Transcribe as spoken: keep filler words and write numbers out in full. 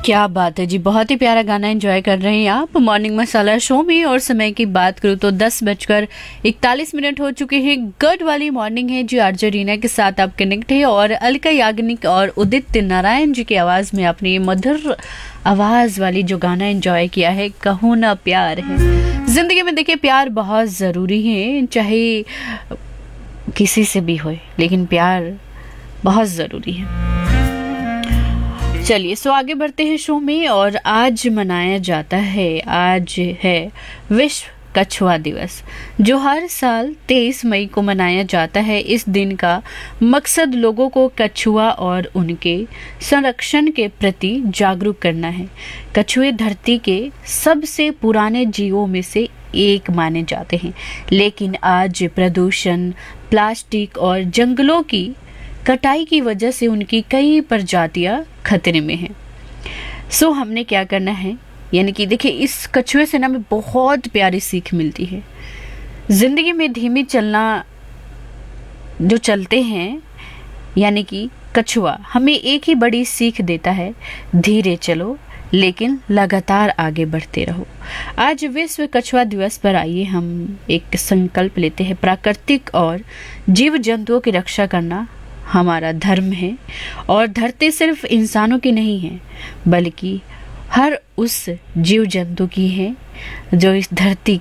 क्या बात है जी, बहुत ही प्यारा गाना एंजॉय कर रहे हैं आप मॉर्निंग मसाला शो में। और समय की बात करूँ तो दस बजकर इकतालीस मिनट हो चुके हैं। गुड वाली मॉर्निंग है जी, आरजे रीना के साथ आप कनेक्ट है। और अलका याग्निक और उदित नारायण जी की आवाज़ में अपनी मधुर आवाज़ वाली जो गाना एंजॉय किया है, कहूँ ना प्यार है। ज़िंदगी में देखिए प्यार बहुत ज़रूरी है, चाहे किसी से भी हो, लेकिन प्यार बहुत ज़रूरी है। चलिए सो आगे बढ़ते हैं शो में। और आज मनाया जाता है, आज है विश्व कछुआ दिवस, जो हर साल तेईस मई को मनाया जाता है। इस दिन का मकसद लोगों को कछुआ और उनके संरक्षण के प्रति जागरूक करना है। कछुए धरती के सबसे पुराने जीवों में से एक माने जाते हैं, लेकिन आज प्रदूषण, प्लास्टिक और जंगलों की कटाई की वजह से उनकी कई प्रजातियां खतरे में हैं। सो हमने क्या करना है, यानी कि देखिए इस कछुए से ना हमें बहुत प्यारी सीख मिलती है। जिंदगी में धीमी चलना जो चलते हैं, यानी कि कछुआ हमें एक ही बड़ी सीख देता है, धीरे चलो लेकिन लगातार आगे बढ़ते रहो। आज विश्व कछुआ दिवस पर आइए हम एक संकल्प लेते हैं। प्राकृतिक और जीव जंतुओं की रक्षा करना हमारा धर्म है। और धरती सिर्फ इंसानों की नहीं है, बल्कि हर उस जीव जंतु की है जो इस धरती